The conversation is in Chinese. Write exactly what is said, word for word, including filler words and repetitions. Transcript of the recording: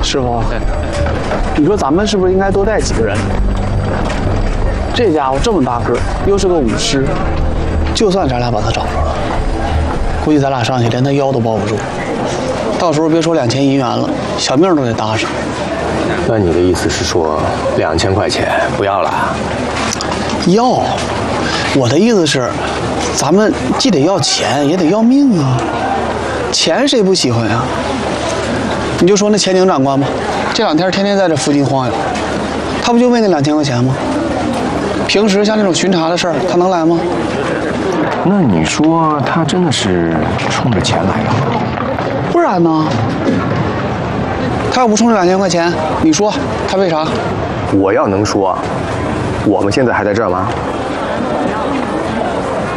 师傅，你说咱们是不是应该多带几个人？这家伙这么大个，又是个武师，就算咱俩把他找着了，估计咱俩上去连他腰都抱不住。到时候别说两千银元了，小命都得搭上。 那你的意思是说，两千块钱不要了？ 要，我的意思是，咱们既得要钱，也得要命啊。钱谁不喜欢呀？你就说那钱宁长官吧，这两天天天在这附近晃悠，他不就为那两千块钱吗？平时像这种巡查的事儿，他能来吗？ 那你说他真的是冲着钱来的吗？ 不然呢？他要不冲这两千块钱，你说他为啥？ 我要能说，我们现在还在这儿吗？